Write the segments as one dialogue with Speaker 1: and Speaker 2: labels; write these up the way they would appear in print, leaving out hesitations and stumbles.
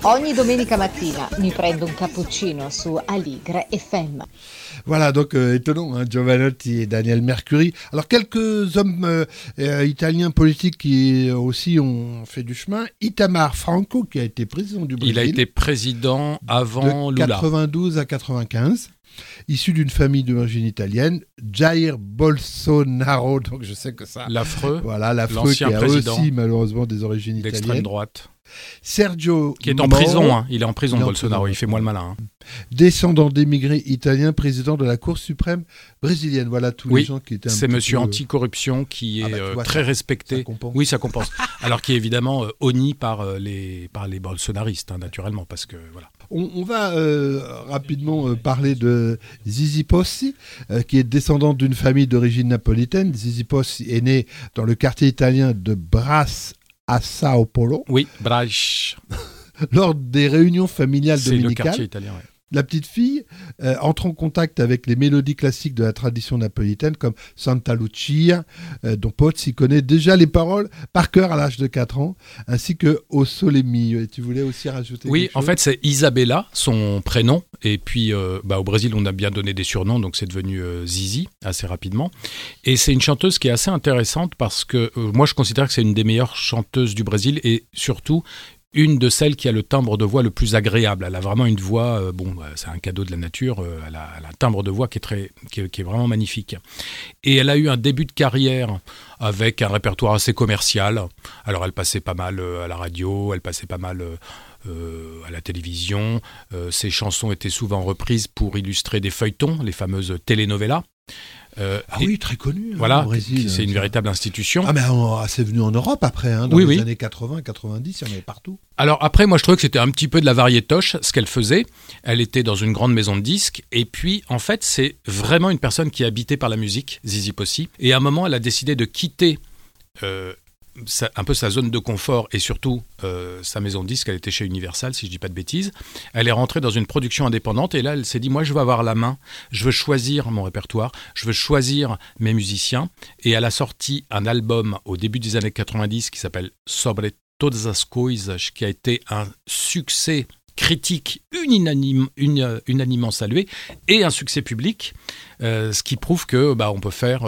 Speaker 1: Ogni domenica mattina mi prendo un cappuccino su Aligre FM.
Speaker 2: Voilà, donc étonnant, hein, Giovanotti et Daniel Mercury. Alors, quelques hommes italiens politiques qui aussi ont fait du chemin. Itamar Franco, qui a été président du Brésil.
Speaker 3: Il a été président avant
Speaker 2: de
Speaker 3: Lula.
Speaker 2: 92 à 95. Issu d'une famille d'origine italienne. Jair Bolsonaro, donc je sais que ça...
Speaker 3: L'affreux.
Speaker 2: Voilà, l'affreux
Speaker 3: l'ancien
Speaker 2: qui a
Speaker 3: président
Speaker 2: aussi malheureusement des origines
Speaker 3: d'extrême
Speaker 2: italiennes.
Speaker 3: droite.
Speaker 2: Sergio
Speaker 3: Qui est en
Speaker 2: Moro,
Speaker 3: prison, hein. Il est en prison,
Speaker 2: il est en
Speaker 3: Bolsonaro,
Speaker 2: prison.
Speaker 3: il fait moins le malin. Hein.
Speaker 2: Descendant d'émigrés italiens, président de la Cour suprême brésilienne. Voilà tous les gens qui étaient un
Speaker 3: c'est
Speaker 2: petit
Speaker 3: monsieur
Speaker 2: peu...
Speaker 3: anticorruption qui est
Speaker 2: tu vois,
Speaker 3: très
Speaker 2: ça
Speaker 3: respecté.
Speaker 2: compense.
Speaker 3: Oui, ça compense. Alors qui est évidemment honni par les bolsonaristes, hein, naturellement, parce que voilà.
Speaker 2: On va rapidement parler de Zizi Possi, qui est descendante d'une famille d'origine napolitaine. Zizi Possi est né dans le quartier italien de Brasse à Sao Paulo.
Speaker 3: Oui, Brach.
Speaker 2: Lors des réunions familiales
Speaker 3: C'est le
Speaker 2: dominicales,
Speaker 3: quartier italien, ouais.
Speaker 2: la petite fille entre en contact avec les mélodies classiques de la tradition napolitaine comme Santa Lucia, dont Pozzi connaît déjà les paroles par cœur à l'âge de 4 ans, ainsi que O Sole Mio. Et tu voulais aussi rajouter
Speaker 3: Oui,
Speaker 2: quelque chose ?
Speaker 3: en fait, c'est Isabella, son prénom. Et puis, au Brésil, on a bien donné des surnoms, donc c'est devenu Zizi assez rapidement. Et c'est une chanteuse qui est assez intéressante parce que moi, je considère que c'est une des meilleures chanteuses du Brésil et surtout une de celles qui a le timbre de voix le plus agréable. Elle a vraiment une voix, c'est un cadeau de la nature, elle a un timbre de voix qui est vraiment magnifique. Et elle a eu un début de carrière avec un répertoire assez commercial. Alors elle passait pas mal à la radio, elle passait pas mal à la télévision. Ses chansons étaient souvent reprises pour illustrer des feuilletons, les fameuses telenovelas.
Speaker 2: Oui, très connu.
Speaker 3: Voilà,
Speaker 2: au Brésil,
Speaker 3: c'est une véritable institution.
Speaker 2: Ah, mais c'est venu en Europe après, dans les années 80, 90, il y en avait partout.
Speaker 3: Alors après, moi je trouvais que c'était un petit peu de la variétoche, ce qu'elle faisait. Elle était dans une grande maison de disques, et puis en fait, c'est vraiment une personne qui est habitée par la musique, Zizi Possi. Et à un moment, elle a décidé de quitter un peu sa zone de confort et surtout sa maison de disques. Elle était chez Universal, si je dis pas de bêtises. Elle est rentrée dans une production indépendante et là elle s'est dit, moi je veux avoir la main, je veux choisir mon répertoire, je veux choisir mes musiciens. Et elle a sorti un album au début des années 90 qui s'appelle Sobre Todas as Coisas, qui a été un succès critique unanimement salué et un succès public, ce qui prouve que on peut faire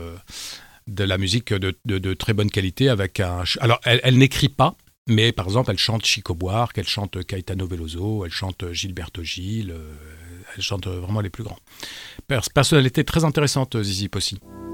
Speaker 3: de la musique de très bonne qualité avec un... Alors, elle n'écrit pas, mais par exemple, elle chante Chico Buarque, elle chante Caetano Veloso, elle chante Gilberto Gil, elle chante vraiment les plus grands. Personnalité très intéressante, Zizi Possi.